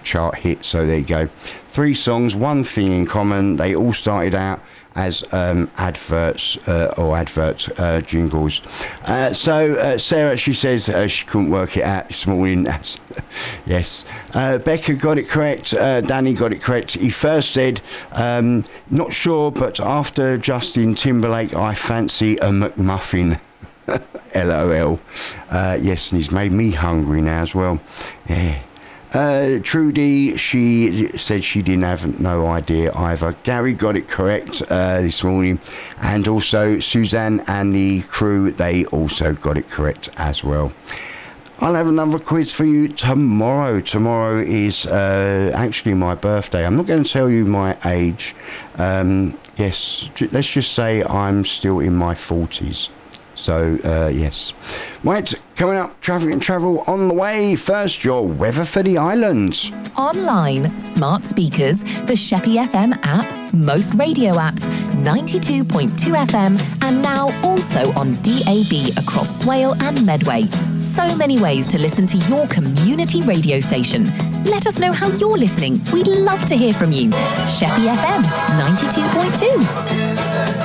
chart hit. So there you go. 3 songs, one thing in common. They all started out as adverts jingles. So Sarah, she says she couldn't work it out this morning. Yes. Becca got it correct. Danny got it correct. He first said, not sure, but after Justin Timberlake, I fancy a McMuffin. LOL. Yes, and he's made me hungry now as well. Yeah. Trudy, she said she didn't have no idea either. Gary got it correct this morning, and also Suzanne and the crew, they also got it correct as well. I'll have another quiz for you tomorrow. Tomorrow is actually my birthday. I'm not going to tell you my age. Yes, let's just say I'm still in my 40s. So, yes. Right, coming up, Traffic and Travel on the way. First, your weather for the islands. Online, smart speakers, the Sheppey FM app, most radio apps, 92.2 FM, and now also on DAB across Swale and Medway. So many ways to listen to your community radio station. Let us know how you're listening. We'd love to hear from you. Sheppey FM 92.2.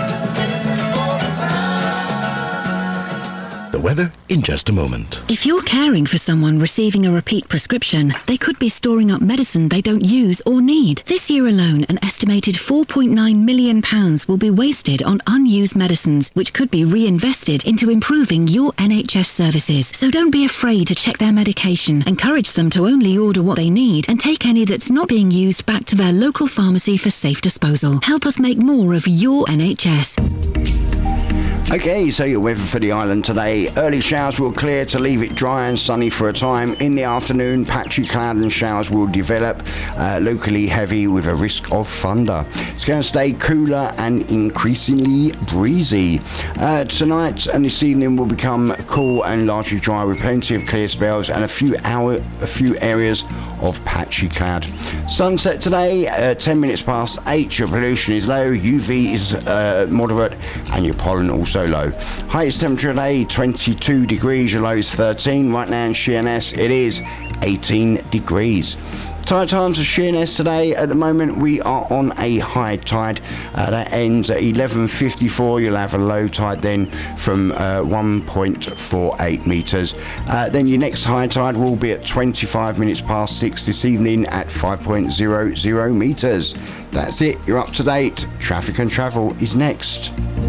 The weather in just a moment. If you're caring for someone receiving a repeat prescription, they could be storing up medicine they don't use or need. This year alone, an estimated £4.9 million will be wasted on unused medicines, which could be reinvested into improving your NHS services. So don't be afraid to check their medication. Encourage them to only order what they need and take any that's not being used back to their local pharmacy for safe disposal. Help us make more of your NHS. Okay, so your weather for the island today. Early showers will clear to leave it dry and sunny for a time. In the afternoon, patchy cloud and showers will develop, locally heavy with a risk of thunder. It's going to stay cooler and increasingly breezy. Tonight and this evening will become cool and largely dry with plenty of clear spells and a few areas of patchy cloud. Sunset today, 10 minutes past 8. Your pollution is low, UV is moderate, and your pollen also low. Highest temperature today 22 degrees, your low is 13. Right now in Sheerness it is 18 degrees. Tide times for Sheerness today. At the moment we are on a high tide that ends at 11:54. You'll have a low tide then from 1.48 metres. Then your next high tide will be at 25 minutes past 6 this evening at 5.00 metres. That's it, you're up to date. Traffic and Travel is next.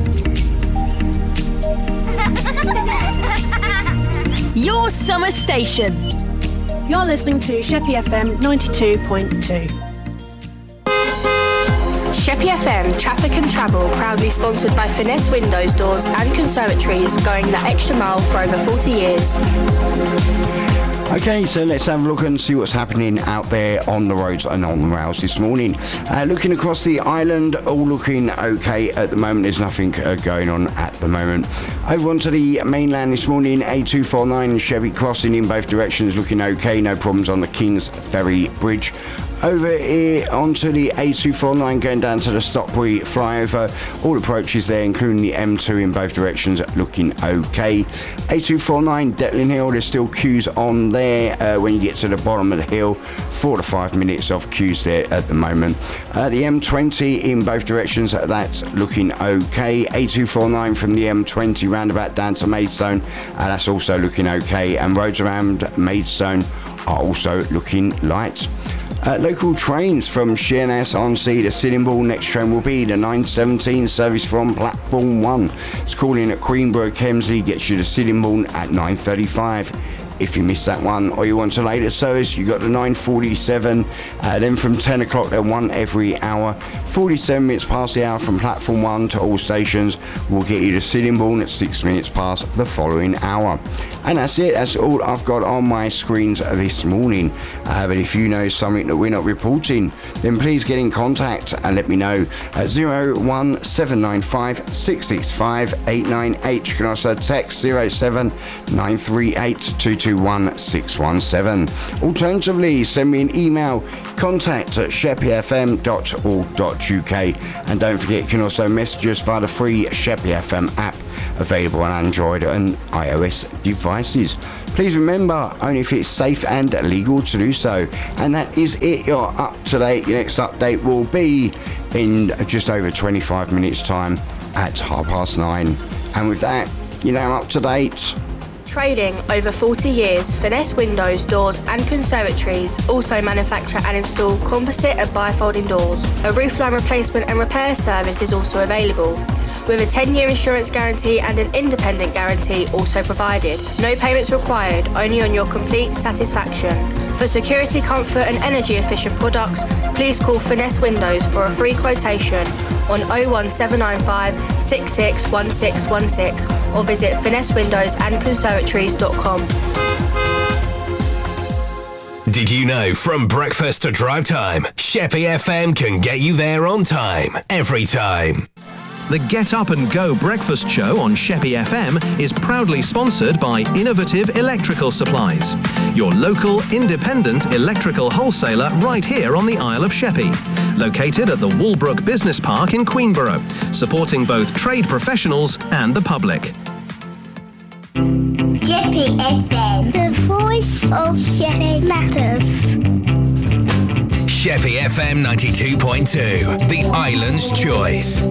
Your summer station. You're listening to Sheppey FM 92.2. Sheppey FM Traffic and Travel, proudly sponsored by Finesse Windows, Doors and Conservatories, going the extra mile for over 40 years. Okay, so let's have a look and see what's happening out there on the roads and on the rails this morning. Looking across the island, all looking okay at the moment. There's nothing going on at the moment. Over onto the mainland this morning, A249 and Chevy crossing in both directions looking okay. No problems on the Kings Ferry Bridge. Over here onto the A249 going down to the Stockbury flyover. All approaches there, including the M2 in both directions, looking okay. A249 Detling Hill, there's still queues on there when you get to the bottom of the hill. 4 to 5 minutes of queues there at the moment. The M20 in both directions, that's looking okay. A249 from the M20 roundabout down to Maidstone, that's also looking okay. And roads around Maidstone are also looking light. Local trains from Sheerness on Sea to Sittingbourne. Next train will be the 9:17 service from platform 1. It's calling at Queenborough Kemsley, gets you to Sittingbourne at 9:35. If you missed that one or you want a later service, you got the 9:47. Then from 10 o'clock, they're one every hour. 47 minutes past the hour from platform 1 to all stations will get you to Sittingbourne at 6 minutes past the following hour. And that's it. That's all I've got on my screens this morning. But if you know something that we're not reporting, then please get in contact and let me know at 01795 665 898. You can also text 07938 221 617. Alternatively, send me an email, contact@sheppeyfm.org.uk, and don't forget you can also message us via the free Sheppey FM app, available on Android and iOS devices. Please remember, only if it's safe and legal to do so. And that is it. You're up to date. Your next update will be in just over 25 minutes time at 9:30. And with that, you're now up to date. Trading over 40 years, Finesse Windows, Doors and Conservatories also manufacture and install composite and bifolding doors. A roofline replacement and repair service is also available, with a 10-year insurance guarantee and an independent guarantee also provided. No payments required, only on your complete satisfaction. For security, comfort and energy efficient products, please call Finesse Windows for a free quotation on 01795 661616 or visit finessewindowsandconservatories.com. Did you know from breakfast to drive time, Sheppey FM can get you there on time, every time. The Get Up and Go breakfast show on Sheppey FM is proudly sponsored by Innovative Electrical Supplies, your local independent electrical wholesaler right here on the Isle of Sheppey, located at the Walbrook Business Park in Queenborough, supporting both trade professionals and the public. Sheppey FM, the voice of Sheppey matters. Sheppey FM 92.2, the island's choice.